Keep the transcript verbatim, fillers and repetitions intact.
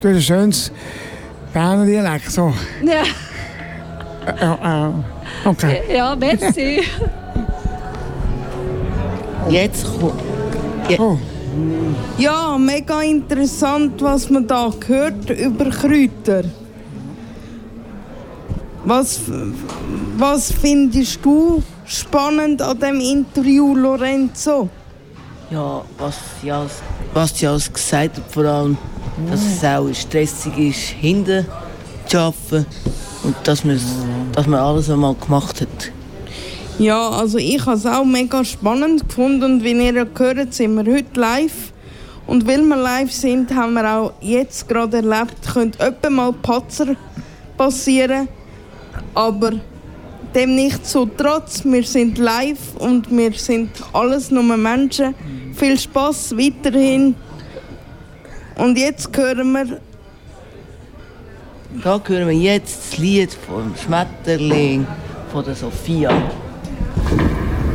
Du hast ein schönes Berner Dialekt. So. Ja. Äh, äh, okay. Ja, merci. Jetzt kommt. Ja. Oh. Ja, mega interessant, was man da hört über Kräuter. Was, was findest du spannend an dem Interview, Lorenzo? Ja, was sie alles, was sie alles gesagt hat, vor allem, dass es auch stressig ist, hinten zu arbeiten und dass man, dass man alles einmal gemacht hat. Ja, also ich habe es auch mega spannend gefunden und wie ihr gehört, sind wir heute live. Und weil wir live sind, haben wir auch jetzt gerade erlebt, könnte öppe mal Patzer passieren, aber dem nicht so trotz. Wir sind live und wir sind alles nur Menschen. Viel Spass weiterhin. Und jetzt hören wir... Da hören wir jetzt das Lied vom Schmetterling von der Sophia.